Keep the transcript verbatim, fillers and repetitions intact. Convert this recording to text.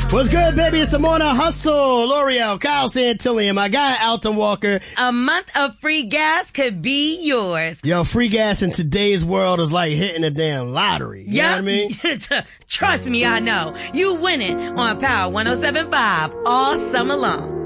What's good, baby? It's the Morning Hustle. L'Oreal, Kyle Santillian, my guy, Alton Walker. A month of free gas could be yours. Yo, free gas in today's world is like hitting a damn lottery. You yep. know what I mean? Trust me, I know. You win it on Power one oh seven point five all summer long.